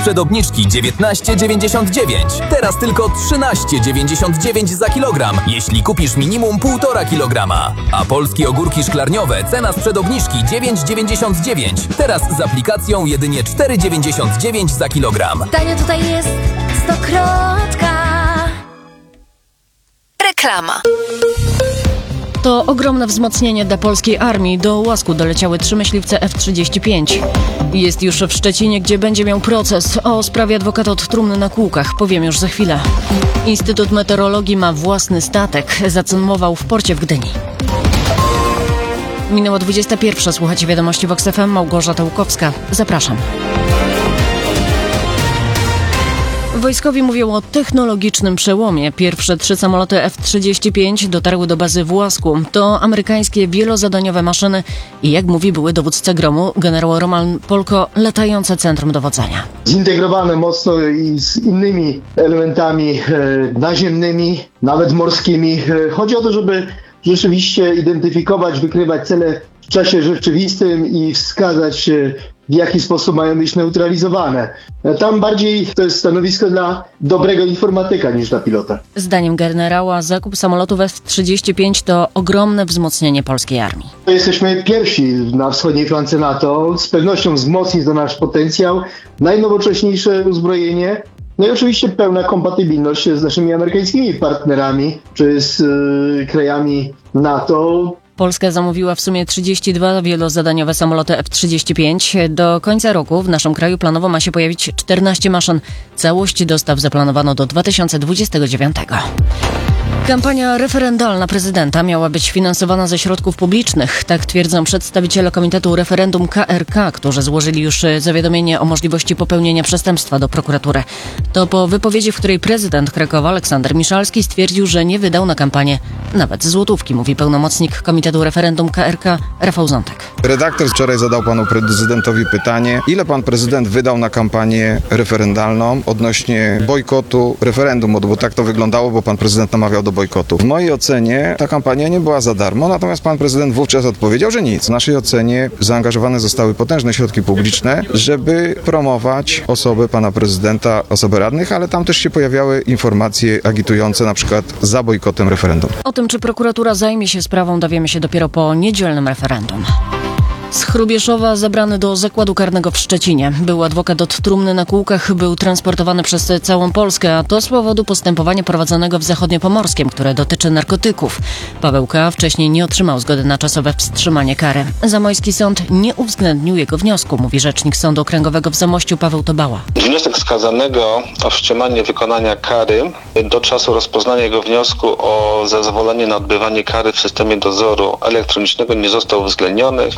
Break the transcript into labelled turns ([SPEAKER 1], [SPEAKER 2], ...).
[SPEAKER 1] przed obniżki 19,99. Teraz tylko 13,99 za kilogram, jeśli kupisz minimum 1,5 kg. A polskie ogórki szklarniowe cena sprzed obniżki 9,99. Teraz z aplikacją jedynie 4,99 za kilogram.
[SPEAKER 2] Tanio tutaj jest Stokrotka. Reklama.
[SPEAKER 3] To ogromne wzmocnienie dla polskiej armii. Do Łasku doleciały 3 myśliwce F-35. Jest już w Szczecinie, gdzie będzie miał proces. O sprawie adwokata od trumny na kółkach powiem już za chwilę. Instytut Meteorologii ma własny statek. Zacymował w porcie w Gdyni. Minęło 21. Słuchacie wiadomości Vox FM. Małgorzata Łukowska. Zapraszam. Wojskowi mówią o technologicznym przełomie. Pierwsze 3 samoloty F-35 dotarły do bazy w Łasku. To amerykańskie wielozadaniowe maszyny i jak mówi były dowódca Gromu, generał Roman Polko, latające centrum dowodzenia.
[SPEAKER 4] Zintegrowane mocno i z innymi elementami naziemnymi, nawet morskimi. Chodzi o to, żeby rzeczywiście identyfikować, wykrywać cele w czasie rzeczywistym i wskazać, w jaki sposób mają być neutralizowane. Tam bardziej to jest stanowisko dla dobrego informatyka niż dla pilota.
[SPEAKER 3] Zdaniem generała zakup samolotów F-35 to ogromne wzmocnienie polskiej armii.
[SPEAKER 4] Jesteśmy pierwsi na wschodniej flance NATO. Z pewnością wzmocni to nasz potencjał, najnowocześniejsze uzbrojenie. No i oczywiście pełna kompatybilność z naszymi amerykańskimi partnerami, czy z krajami NATO.
[SPEAKER 3] Polska zamówiła w sumie 32 wielozadaniowe samoloty F-35. Do końca roku w naszym kraju planowo ma się pojawić 14 maszyn. Całość dostaw zaplanowano do 2029. Kampania referendalna prezydenta miała być finansowana ze środków publicznych. Tak twierdzą przedstawiciele Komitetu Referendum KRK, którzy złożyli już zawiadomienie o możliwości popełnienia przestępstwa do prokuratury. To po wypowiedzi, w której prezydent Krakowa Aleksander Miszalski stwierdził, że nie wydał na kampanię nawet złotówki, mówi pełnomocnik Komitetu Referendum KRK Rafał Zątek.
[SPEAKER 5] Redaktor wczoraj zadał panu prezydentowi pytanie, ile pan prezydent wydał na kampanię referendalną odnośnie bojkotu referendum, bo tak to wyglądało, bo pan prezydent namawiał do bojkotu. W mojej ocenie ta kampania nie była za darmo, natomiast pan prezydent wówczas odpowiedział, że nic. W naszej ocenie zaangażowane zostały potężne środki publiczne, żeby promować osobę pana prezydenta, osoby radnych, ale tam też się pojawiały informacje agitujące na przykład za bojkotem referendum.
[SPEAKER 3] O tym, czy prokuratura zajmie się sprawą, dowiemy się dopiero po niedzielnym referendum. Z Hrubieszowa zabrany do zakładu karnego w Szczecinie. Był adwokat od trumny na kółkach, był transportowany przez całą Polskę, a to z powodu postępowania prowadzonego w Zachodniopomorskiem, które dotyczy narkotyków. Paweł K. wcześniej nie otrzymał zgody na czasowe wstrzymanie kary. Zamojski sąd nie uwzględnił jego wniosku, mówi rzecznik Sądu Okręgowego w Zamościu Paweł Tobała.
[SPEAKER 6] Wniosek skazanego o wstrzymanie wykonania kary do czasu rozpoznania jego wniosku o zezwolenie na odbywanie kary w systemie dozoru elektronicznego nie został uwzględniony.